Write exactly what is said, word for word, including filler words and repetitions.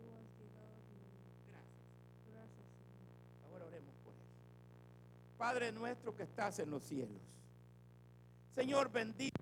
Ahora oremos por él. Padre nuestro que estás en los cielos, Señor, bendito